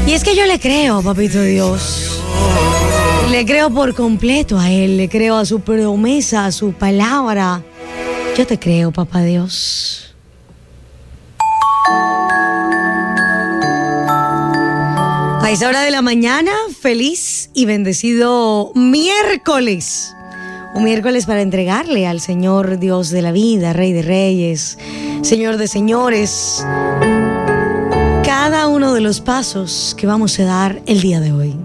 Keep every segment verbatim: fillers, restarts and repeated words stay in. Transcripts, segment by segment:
Y es que yo le creo, papito Dios. Le creo por completo a Él, le creo a su promesa, a su palabra. Yo te creo, papá Dios. A esa hora de la mañana, feliz y bendecido miércoles. Un miércoles para entregarle al Señor Dios de la vida, Rey de Reyes, Señor de Señores, cada uno de los pasos que vamos a dar el día de hoy.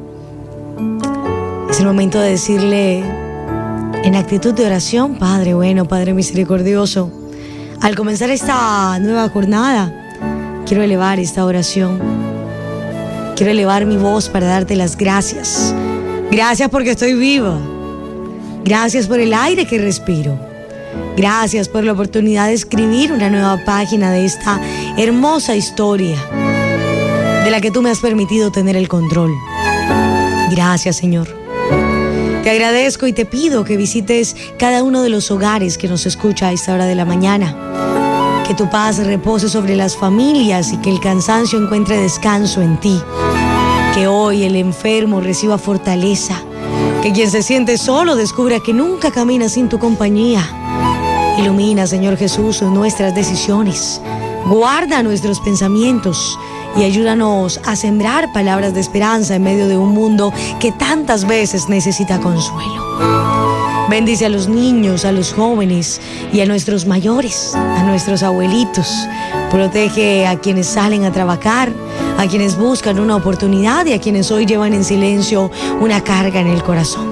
Es el momento de decirle en actitud de oración: Padre bueno, Padre misericordioso, al comenzar esta nueva jornada, quiero elevar esta oración. Quiero elevar mi voz para darte las gracias. Gracias porque estoy viva. Gracias por el aire que respiro. Gracias por la oportunidad de escribir una nueva página de esta hermosa historia de la que tú me has permitido tener el control. Gracias, Señor. Te agradezco y te pido que visites cada uno de los hogares que nos escucha a esta hora de la mañana. Que tu paz repose sobre las familias y que el cansancio encuentre descanso en ti. Que hoy el enfermo reciba fortaleza. Que quien se siente solo descubra que nunca camina sin tu compañía. Ilumina, Señor Jesús, nuestras decisiones. Guarda nuestros pensamientos y ayúdanos a sembrar palabras de esperanza en medio de un mundo que tantas veces necesita consuelo. Bendice a los niños, a los jóvenes y a nuestros mayores, a nuestros abuelitos. Protege a quienes salen a trabajar, a quienes buscan una oportunidad y a quienes hoy llevan en silencio una carga en el corazón.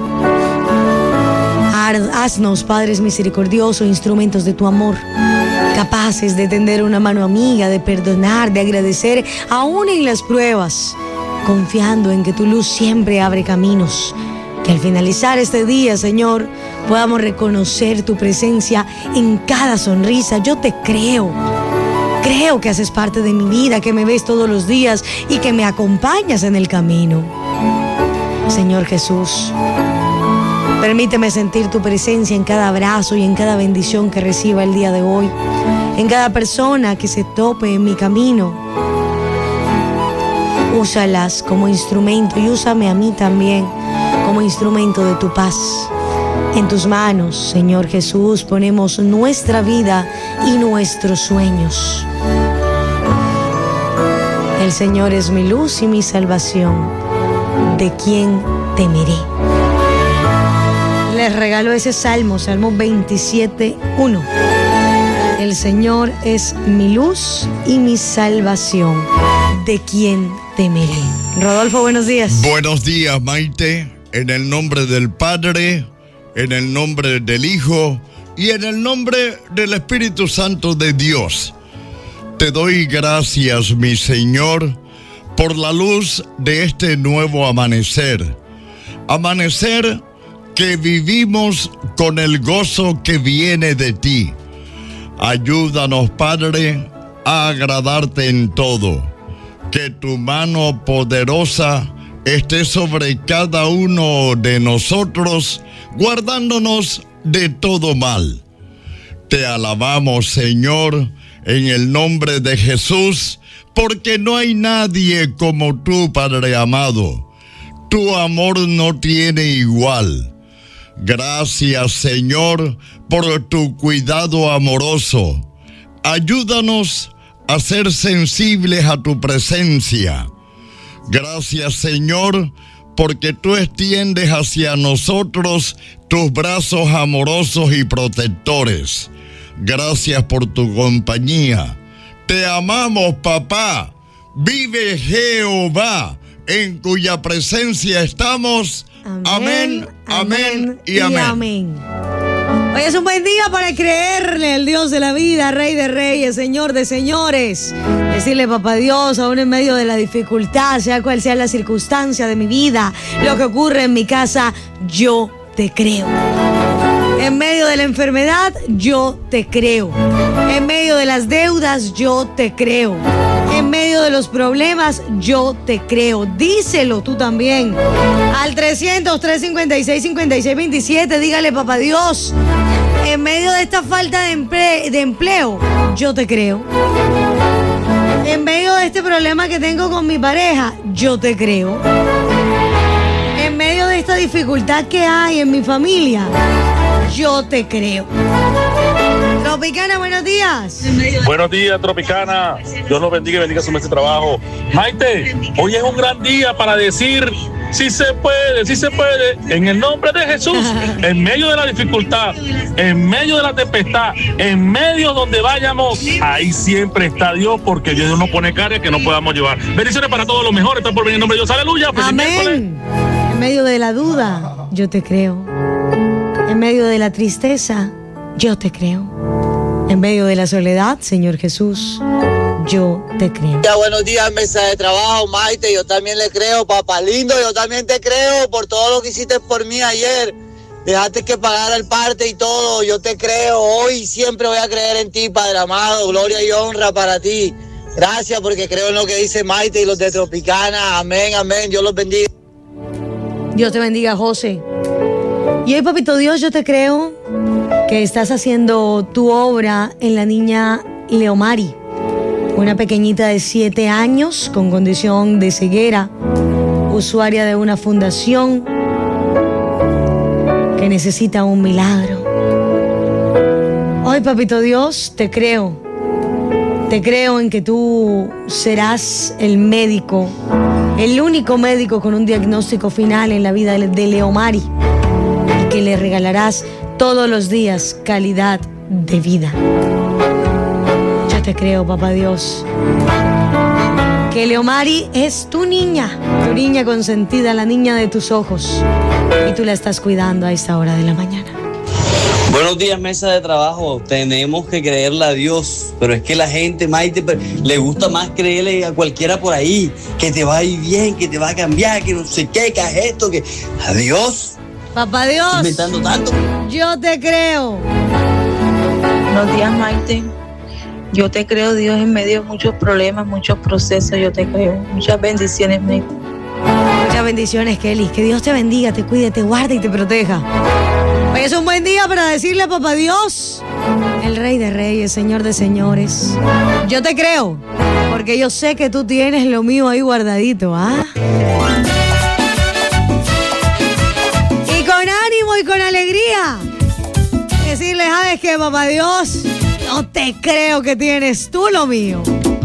Haznos, Padres misericordiosos, instrumentos de tu amor, capaces de tender una mano amiga, de perdonar, de agradecer, aún en las pruebas, confiando en que tu luz siempre abre caminos. Que al finalizar este día, Señor, podamos reconocer tu presencia en cada sonrisa. Yo te creo. Creo que haces parte de mi vida, que me ves todos los días y que me acompañas en el camino. Señor Jesús, permíteme sentir tu presencia en cada abrazo y en cada bendición que reciba el día de hoy. En cada persona que se tope en mi camino. Úsalas como instrumento y úsame a mí también como instrumento de tu paz. En tus manos, Señor Jesús, ponemos nuestra vida y nuestros sueños. El Señor es mi luz y mi salvación. ¿De quién temeré? Les regalo ese salmo, Salmo veintisiete, uno. El Señor es mi luz y mi salvación. ¿De quién temeré? Rodolfo, buenos días. Buenos días, Maite. En el nombre del Padre, en el nombre del Hijo y en el nombre del Espíritu Santo de Dios. Te doy gracias, mi Señor, por la luz de este nuevo amanecer. Amanecer que vivimos con el gozo que viene de ti. Ayúdanos, Padre, a agradarte en todo. Que tu mano poderosa esté sobre cada uno de nosotros, guardándonos de todo mal. Te alabamos, Señor, en el nombre de Jesús, porque no hay nadie como tú, Padre amado. Tu amor no tiene igual. Gracias, Señor, por tu cuidado amoroso. Ayúdanos a ser sensibles a tu presencia. Gracias, Señor, porque tú extiendes hacia nosotros tus brazos amorosos y protectores. Gracias por tu compañía. Te amamos, papá. Vive Jehová, en cuya presencia estamos. Amén, amén, amén y, y amén. amén. Hoy es un buen día para creerle al Dios de la vida, Rey de Reyes, Señor de Señores. Decirle, papá Dios, aún en medio de la dificultad, sea cual sea la circunstancia de mi vida, lo que ocurre en mi casa, yo te creo. En medio de la enfermedad, yo te creo. En medio de las deudas, yo te creo. En medio de los problemas, yo te creo. Díselo tú también. Al trescientos, trescientos cincuenta y seis, cincuenta y seis veintisiete, dígale, papá Dios, en medio de esta falta de empleo, de empleo yo te creo. En medio de este problema que tengo con mi pareja, yo te creo. En medio de esta dificultad que hay en mi familia, yo te creo. Tropicana, buenos días. Buenos días, Tropicana. Dios los bendiga y bendiga su mes de trabajo. Maite, hoy es un gran día para decir sí se puede, sí se puede, en el nombre de Jesús, en medio de la dificultad, en medio de la tempestad, en medio donde vayamos, ahí siempre está Dios, porque Dios no pone carga que no podamos llevar. Bendiciones para todos los mejores, está por venir en nombre de Dios, aleluya. Amén. En medio de la duda, yo te creo. En medio de la tristeza, yo te creo. En medio de la soledad, Señor Jesús, yo te creo. Ya, buenos días, mesa de trabajo, Maite. Yo también le creo, papá lindo. Yo también te creo por todo lo que hiciste por mí ayer. Dejaste que pagara el parte y todo. Yo te creo. Hoy y siempre voy a creer en ti, Padre amado. Gloria y honra para ti. Gracias, porque creo en lo que dice Maite y los de Tropicana. Amén, amén. Dios los bendiga. Dios te bendiga, José. Y hoy, papito Dios, yo te creo que estás haciendo tu obra en la niña Leomari, una pequeñita de siete años con condición de ceguera, usuaria de una fundación que necesita un milagro. Hoy, papito Dios, te creo. Te creo en que tú serás el médico, el único médico con un diagnóstico final en la vida de Leomari, y que le regalarás todos los días calidad de vida. Yo te creo, papá Dios, que Leomari es tu niña, tu niña consentida, la niña de tus ojos, y tú la estás cuidando a esta hora de la mañana. Buenos días, mesa de trabajo. Tenemos que creerle a Dios, pero es que la gente, Maite, le gusta más creerle a cualquiera por ahí, que te va a ir bien, que te va a cambiar, que no sé qué, que es esto, que... A Dios. Papá Dios, inventando tanto. Yo te creo. Buenos días, Maite. Yo te creo, Dios, en medio de muchos problemas, muchos procesos, yo te creo. Muchas bendiciones, Maite. Muchas bendiciones, Kelly. Que Dios te bendiga, te cuide, te guarde y te proteja. Hoy es un buen día para decirle a papá Dios, el Rey de Reyes, Señor de Señores, yo te creo, porque yo sé que tú tienes lo mío ahí guardadito, ¿ah? Y con ánimo y con alegría, decirle, ¿sabes qué, papá Dios? No te creo que tienes tú lo mío.